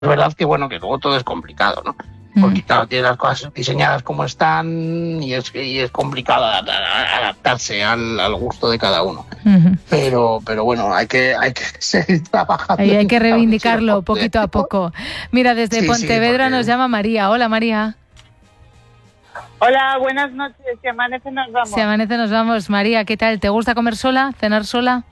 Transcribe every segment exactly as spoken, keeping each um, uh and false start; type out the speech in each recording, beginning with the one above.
Es verdad que, bueno, que luego todo es complicado, ¿no? Porque, claro, tienes las cosas diseñadas como están y es, y es complicado adaptarse al, al gusto de cada uno. Uh-huh. Pero, pero bueno, hay que, hay que seguir trabajando. Ahí hay que reivindicarlo poquito a poco. Mira, desde sí, Pontevedra sí, porque... nos llama María. Hola, María. Hola, buenas noches. Si amanece nos vamos. Si amanece nos vamos. María, ¿qué tal? ¿Te gusta comer sola? ¿Cenar sola?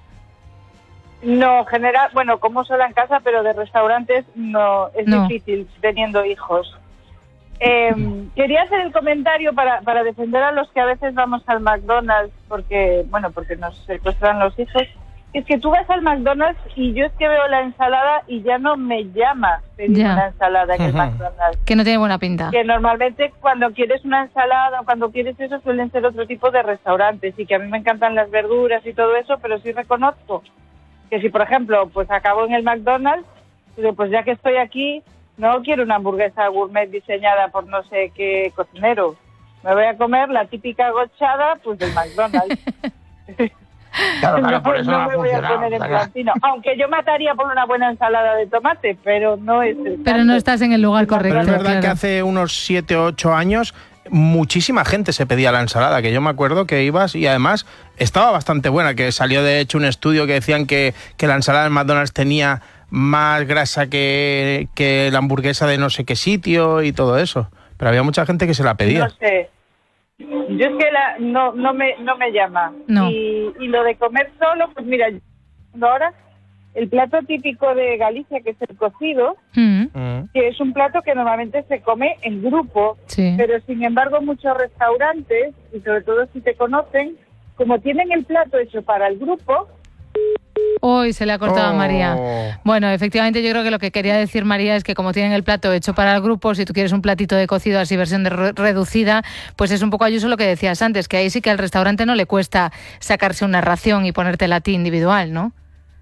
No, general, bueno, como sola en casa, pero de restaurantes no, es no. difícil teniendo hijos. Eh, quería hacer el comentario para, para defender a los que a veces vamos al McDonald's porque, bueno, porque nos secuestran los hijos. Es que tú vas al McDonald's y yo es que veo la ensalada y ya no me llama pedir ya. una ensalada en uh-huh. el McDonald's. Que no tiene buena pinta. Que normalmente cuando quieres una ensalada o cuando quieres eso suelen ser otro tipo de restaurantes y que a mí me encantan las verduras y todo eso, pero sí reconozco que si, por ejemplo, pues acabo en el McDonald's, pues ya que estoy aquí, no quiero una hamburguesa gourmet diseñada por no sé qué cocinero. Me voy a comer la típica gochada, pues del McDonald's. Claro, claro, no, por eso no no me voy a poner en plantino. Aunque yo mataría por una buena ensalada de tomate, pero no es el Pero no estás en el lugar correcto. Pero es verdad claro. que hace unos siete o ocho años muchísima gente se pedía la ensalada, que yo me acuerdo que ibas y además estaba bastante buena, que salió de hecho un estudio que decían que, que la ensalada del McDonald's tenía más grasa que, que la hamburguesa de no sé qué sitio y todo eso. Pero había mucha gente que se la pedía. No sé. Yo es que la, no, no, me, no me llama. No. Y, y lo de comer solo, pues mira, ahora el plato típico de Galicia, que es el cocido, mm. que es un plato que normalmente se come en grupo, sí. pero sin embargo muchos restaurantes, y sobre todo si te conocen, como tienen el plato hecho para el grupo... Uy, se le ha cortado oh. a María. Bueno, efectivamente yo creo que lo que quería decir María es que como tienen el plato hecho para el grupo, si tú quieres un platito de cocido así versión de re- reducida, pues es un poco Ayuso lo que decías antes, que ahí sí que al restaurante no le cuesta sacarse una ración y ponértela a ti individual, ¿no?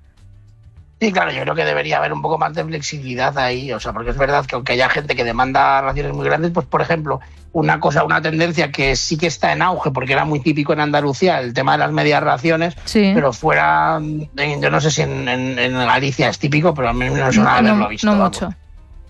Sí, claro, yo creo que debería haber un poco más de flexibilidad ahí, o sea, porque es verdad que aunque haya gente que demanda raciones muy grandes, pues por ejemplo, una cosa, una tendencia que sí que está en auge, porque era muy típico en Andalucía, el tema de las medias raciones, sí. pero fuera, yo no sé si en, en, en Galicia es típico, pero a mí no suena no, haberlo no, visto. No vamos. mucho.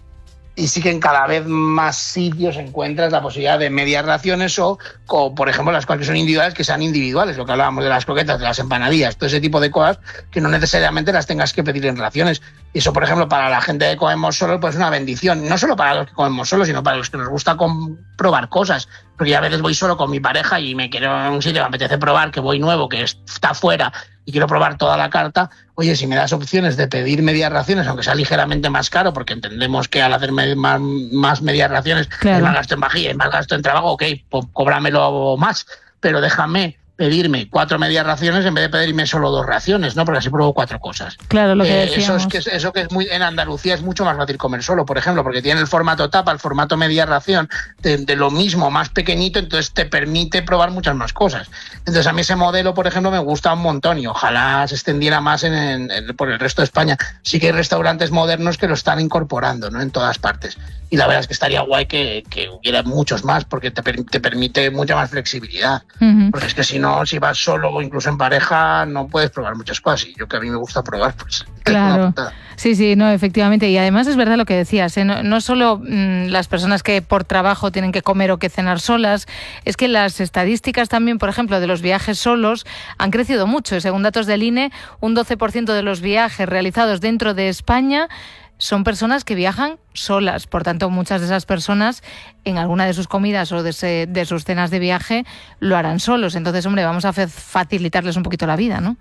Y sí que en cada vez más sitios encuentras la posibilidad de medias raciones o, o, por ejemplo, las cosas que son individuales, que sean individuales, lo que hablábamos de las croquetas, de las empanadillas, todo ese tipo de cosas que no necesariamente las tengas que pedir en raciones. Y eso, por ejemplo, para la gente que comemos solo, pues es una bendición. No solo para los que comemos solo, sino para los que nos gusta probar cosas. Porque yo a veces voy solo con mi pareja y me quiero en un sitio, me apetece probar, que voy nuevo, que está fuera y quiero probar toda la carta. Oye, si me das opciones de pedir medias raciones, aunque sea ligeramente más caro, porque entendemos que al hacer med- más, más medias raciones claro. hay más gasto en vajilla y más gasto en trabajo, ok, pues cóbramelo más, pero déjame pedirme cuatro medias raciones en vez de pedirme solo dos raciones, ¿no? Porque así pruebo cuatro cosas. Claro, lo que eh, decíamos. Eso es que, eso que es muy en Andalucía es mucho más fácil comer solo, por ejemplo, porque tiene el formato tapa, el formato media ración, de, de lo mismo, más pequeñito, entonces te permite probar muchas más cosas. Entonces a mí ese modelo, por ejemplo, me gusta un montón y ojalá se extendiera más en, en, en, por el resto de España. Sí que hay restaurantes modernos que lo están incorporando, ¿no? En todas partes. Y la verdad es que estaría guay que, que hubiera muchos más, porque te, te permite mucha más flexibilidad. Uh-huh. Porque es que si no, si vas solo o incluso en pareja, no puedes probar muchas cosas. Y yo que a mí me gusta probar, pues claro. Sí, sí, no, efectivamente. Y además es verdad lo que decías, ¿eh? no, no solo mmm, las personas que por trabajo tienen que comer o que cenar solas, es que las estadísticas también, por ejemplo, de los viajes solos han crecido mucho. Según datos del I N E, un doce por ciento de los viajes realizados dentro de España son personas que viajan solas. Por tanto, muchas de esas personas en alguna de sus comidas o de, ese, de sus cenas de viaje lo harán solos. Entonces, hombre, vamos a facilitarles un poquito la vida, ¿no?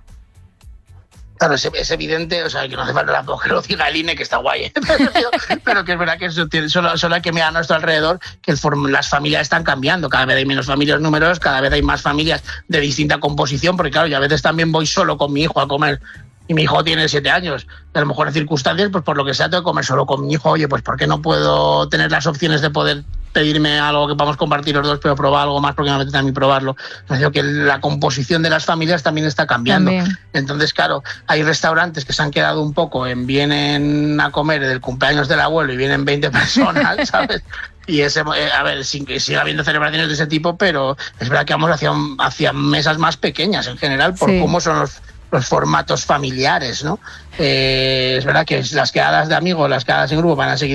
Claro, es, es evidente, o sea, que no hace falta tampoco que lo diga el I N E, que está guay, ¿eh? pero, pero que es verdad que eso tiene, solo, solo hay que mirar a nuestro alrededor, que el, las familias están cambiando, cada vez hay menos familias numerosas, cada vez hay más familias de distinta composición, porque claro, yo a veces también voy solo con mi hijo a comer, y mi hijo tiene siete años, y a lo mejor en circunstancias, pues por lo que sea, tengo que comer solo con mi hijo. Oye, pues ¿por qué no puedo tener las opciones de poder pedirme algo que podamos compartir los dos, pero probar algo más porque me apetece a mí probarlo? Yo creo que la composición de las familias también está cambiando. También. Entonces, claro, hay restaurantes que se han quedado un poco en vienen a comer del cumpleaños del abuelo y vienen veinte personas, ¿sabes? Y ese, a ver, sin que siga habiendo celebraciones de ese tipo, pero es verdad que vamos hacia, hacia mesas más pequeñas en general por sí. cómo son los los formatos familiares, ¿no? Eh, es verdad que las quedadas de amigos, las quedadas en grupo van a seguir